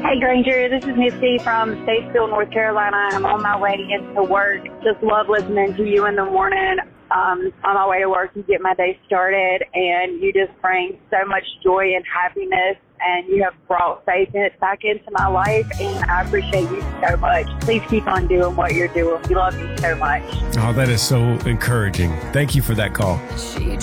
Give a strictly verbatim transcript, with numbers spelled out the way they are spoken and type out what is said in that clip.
Hey, Granger. This is Misty from Statesville, North Carolina. I'm on my way into work. Just love listening to you in the morning. Um, on my way to work, you get my day started, and you just bring so much joy and happiness, and you have brought faith in it back into my life, and I appreciate you so much. Please keep on doing what you're doing. We love you so much. Oh, that is so encouraging. Thank you for that call.